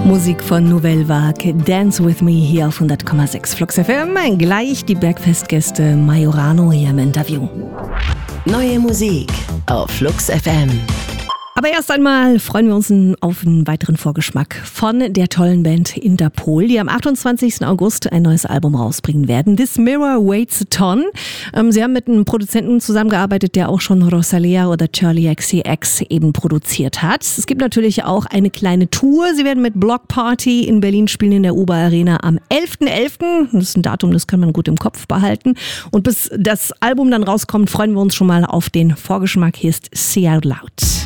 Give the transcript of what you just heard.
Musik von Nouvelle Vague, Dance With Me hier auf 100,6 Flux FM. Gleich die Bergfestgäste Majorano hier im Interview. Neue Musik auf Flux FM. Aber erst einmal freuen wir uns auf einen weiteren Vorgeschmack von der tollen Band Interpol, die am 28. August ein neues Album rausbringen werden. This Mirror Weighs a Ton. Sie haben mit einem Produzenten zusammengearbeitet, der auch schon Rosalía oder Charli XCX eben produziert hat. Es gibt natürlich auch eine kleine Tour. Sie werden mit Block Party in Berlin spielen in der UBA Arena am 11.11. Das ist ein Datum, das kann man gut im Kopf behalten. Und bis das Album dann rauskommt, freuen wir uns schon mal auf den Vorgeschmack. Hier ist Say Out Loud.